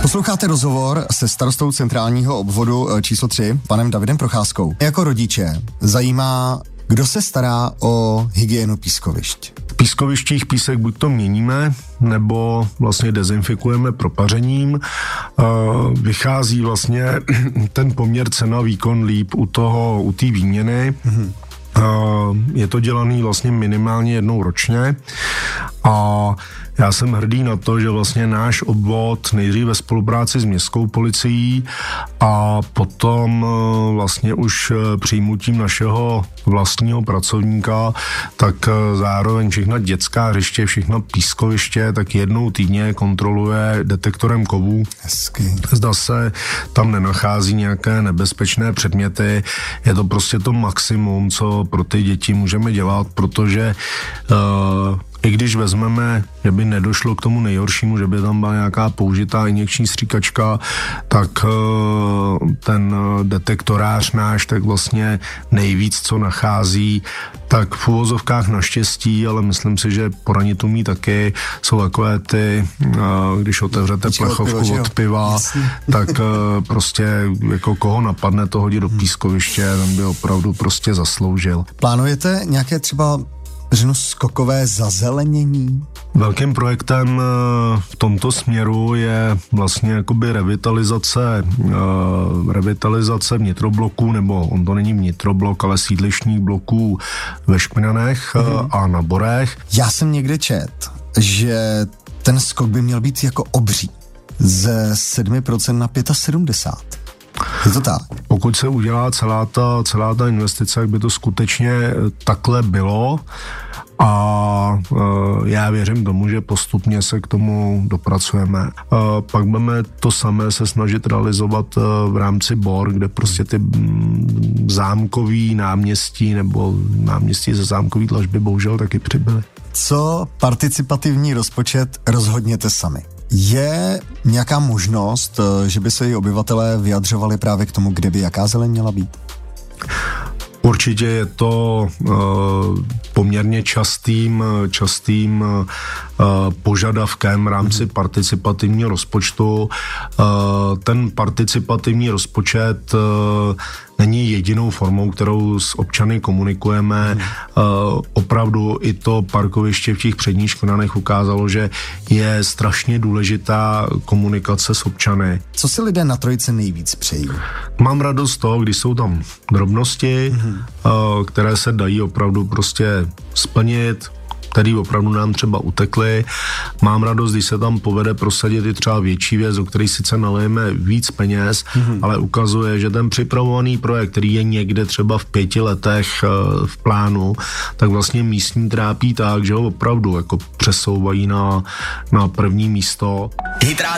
Posloucháte rozhovor se starostou centrálního obvodu číslo 3, panem Davidem Procházkou. Jako rodiče zajímá, kdo se stará o hygienu pískovišť. V pískovištích písek buď to měníme, nebo vlastně dezinfikujeme propařením. Vychází vlastně ten poměr cena-výkon líp u té výměny. Je to dělaný vlastně minimálně jednou ročně a já jsem hrdý na to, že vlastně náš obvod nejdřív ve spolupráci s městskou policií a potom vlastně už přijmutím našeho vlastního pracovníka, tak zároveň všechna dětská hřiště, všechna pískoviště, tak jednou týdně kontroluje detektorem kovů. Hezky. Zda se tam nenachází nějaké nebezpečné předměty. Je to prostě to maximum, co pro ty děti můžeme dělat, protože i když vezmeme, že by nedošlo k tomu nejhoršímu, že by tam byla nějaká použitá injekční stříkačka, tak ten detektorář náš tak vlastně nejvíc, co nachází, tak v uvozovkách naštěstí, ale myslím si, že poranitumí taky jsou takové ty, když otevřete plechovku od piva, tak prostě jako koho napadne to hodit do pískoviště, ten by opravdu prostě zasloužil. Plánujete nějaké třeba skokové zazelenění? Velkým projektem v tomto směru je vlastně jakoby revitalizace vnitrobloků, nebo on to není vnitroblok, ale sídlištních bloků ve Špinanech a na Borech. Já jsem někde čet, že ten skok by měl být jako obří. Ze 7% na 75%. Je to tak? Pokud se udělá celá ta investice, jak by to skutečně takhle bylo a já věřím tomu, že postupně se k tomu dopracujeme. Pak budeme to samé se snažit realizovat v rámci Bor, kde prostě ty zámkový náměstí nebo náměstí ze zámkový dlažby bohužel taky přibyly. Co participativní rozpočet rozhodněte sami? Je nějaká možnost, že by se i obyvatelé vyjadřovali právě k tomu, kde by jaká zeleň měla být? Určitě je to poměrně častým požadavkem v rámci participativního rozpočtu. Ten participativní rozpočet není jedinou formou, kterou s občany komunikujeme. Opravdu i to parkoviště v těch předních Špinanech ukázalo, že je strašně důležitá komunikace s občany. Co si lidé na Trojici nejvíc přejí? Mám radost z toho, když jsou tam drobnosti, které se dají opravdu prostě splnit, který opravdu nám třeba utekly. Mám radost, když se tam povede prosadit i třeba větší věc, o který sice nalijeme víc peněz, ale ukazuje, že ten připravovaný projekt, který je někde třeba v 5 letech v plánu, tak vlastně místní trápí tak, že ho opravdu jako přesouvají na první místo.